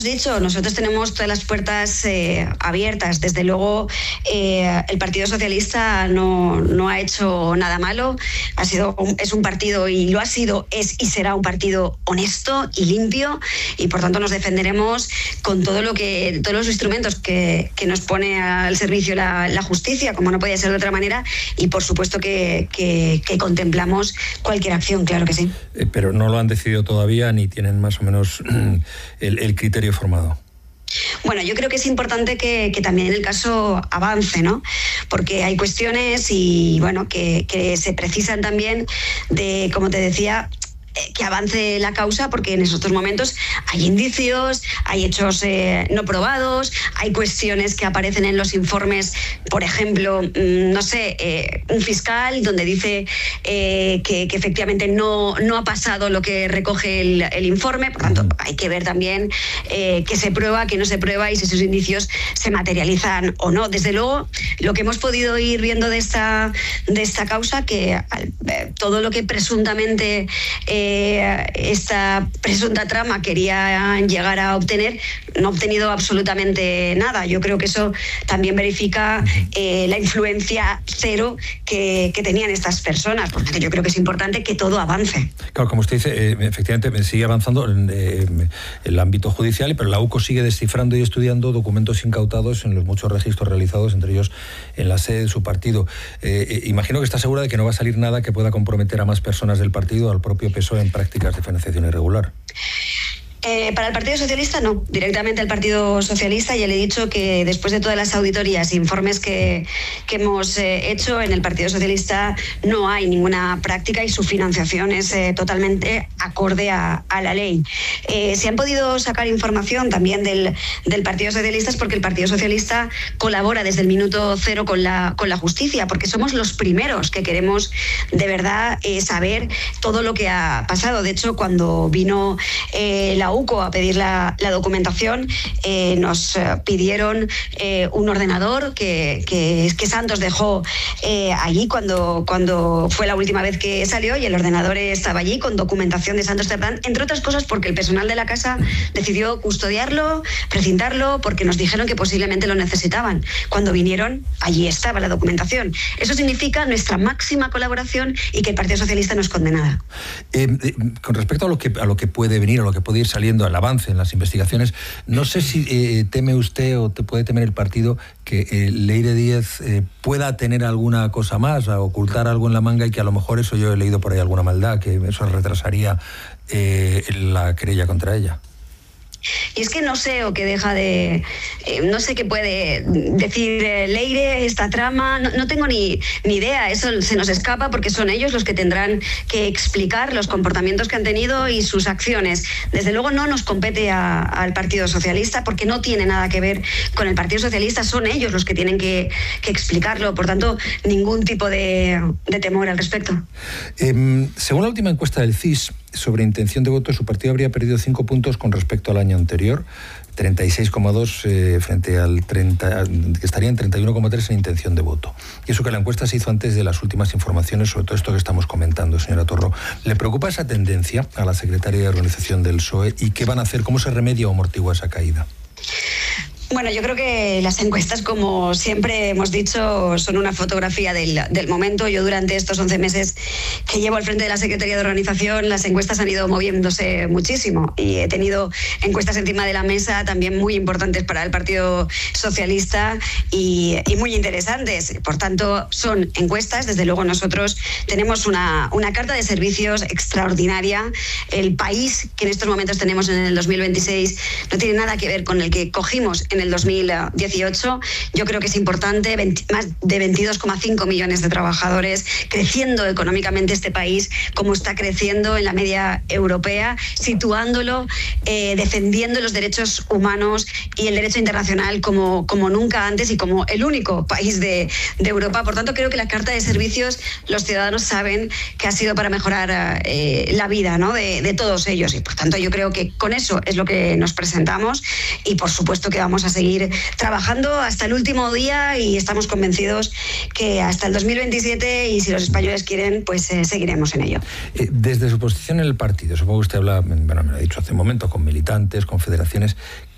Dicho, nosotros tenemos todas las puertas abiertas. Desde luego, el Partido Socialista no ha hecho nada malo. Es un partido, y lo ha sido, es y será un partido honesto y limpio, y por tanto nos defenderemos con todos los instrumentos que nos pone al servicio la justicia, como no podía ser de otra manera, y por supuesto que contemplamos cualquier acción, claro que sí. Pero no lo han decidido todavía, ni tienen más o menos el criterio formado. Bueno, yo creo que es importante que también el caso avance, ¿no? Porque hay cuestiones y bueno, que se precisan también de, como te decía, que avance la causa, porque en estos momentos hay indicios, hay hechos no probados, hay cuestiones que aparecen en los informes, por ejemplo, no sé, un fiscal donde dice que efectivamente no ha pasado lo que recoge el informe. Por tanto, hay que ver también qué se prueba, qué no se prueba y si esos indicios se materializan o no. Desde luego, lo que hemos podido ir viendo de esta causa, que todo lo que presuntamente esta presunta trama quería llegar a obtener, no ha obtenido absolutamente nada. Yo creo que eso también verifica la influencia cero que tenían estas personas, porque yo creo que es importante que todo avance. Claro, como usted dice, efectivamente sigue avanzando en el ámbito judicial, pero la UCO sigue descifrando y estudiando documentos incautados en los muchos registros realizados, entre ellos en la sede de su partido. Imagino que está segura de que no va a salir nada que pueda comprometer a más personas del partido, al propio PSOE, en prácticas de financiación irregular. Para el Partido Socialista no, directamente al Partido Socialista. Ya le he dicho que después de todas las auditorías e informes que hemos hecho, en el Partido Socialista no hay ninguna práctica y su financiación es totalmente acorde a la ley. Si han podido sacar información también del Partido Socialista es porque el Partido Socialista colabora desde el minuto cero con la justicia, porque somos los primeros que queremos de verdad saber todo lo que ha pasado. De hecho, cuando vino la UCO a pedir la documentación, nos pidieron un ordenador que Santos dejó allí cuando fue la última vez que salió, y el ordenador estaba allí con documentación de Santos Cerdán, entre otras cosas porque el personal de la casa decidió custodiarlo, precintarlo, porque nos dijeron que posiblemente lo necesitaban. Cuando vinieron, allí estaba la documentación. Eso significa nuestra máxima colaboración y que el Partido Socialista no esconde nada. Con respecto a lo que puede venir, a lo que puede ir saliendo, al avance en las investigaciones, no sé si teme usted o te puede temer el partido que Leire Díez pueda tener alguna cosa más, a ocultar algo en la manga, y que a lo mejor eso, yo he leído por ahí alguna maldad, que eso retrasaría la querella contra ella. Y es que no sé o que deja de... no sé qué puede decir Leire, esta trama, no tengo ni idea. Eso se nos escapa porque son ellos los que tendrán que explicar los comportamientos que han tenido y sus acciones. Desde luego no nos compete al Partido Socialista, porque no tiene nada que ver con el Partido Socialista, son ellos los que tienen que explicarlo. Por tanto, ningún tipo de temor al respecto. Según la última encuesta del CIS sobre intención de voto, su partido habría perdido 5 puntos con respecto al año anterior, 36,2 frente al 30, que estaría en 31,3 en intención de voto. Y eso que la encuesta se hizo antes de las últimas informaciones sobre todo esto que estamos comentando, señora Torró. ¿Le preocupa esa tendencia a la secretaria de Organización del PSOE y qué van a hacer, cómo se remedia o amortigua esa caída? Bueno, yo creo que las encuestas, como siempre hemos dicho, son una fotografía del momento. Yo durante estos 11 meses que llevo al frente de la Secretaría de Organización, las encuestas han ido moviéndose muchísimo y he tenido encuestas encima de la mesa también muy importantes para el Partido Socialista y muy interesantes. Por tanto, son encuestas. Desde luego nosotros tenemos una carta de servicios extraordinaria. El país que en estos momentos tenemos en el 2026 no tiene nada que ver con el que cogimos en el 2018. Yo creo que es importante, más de 22,5 millones de trabajadores, creciendo económicamente este país como está creciendo en la media europea, situándolo, defendiendo los derechos humanos y el derecho internacional como nunca antes y como el único país de Europa. Por tanto, creo que la carta de servicios, los ciudadanos saben que ha sido para mejorar la vida, ¿no?, de todos ellos, y por tanto yo creo que con eso es lo que nos presentamos, y por supuesto que vamos a seguir trabajando hasta el último día, y estamos convencidos que hasta el 2027, y si los españoles quieren, pues seguiremos en ello. Desde su posición en el partido, supongo que usted habla, bueno, me lo ha dicho hace un momento, con militantes, con federaciones,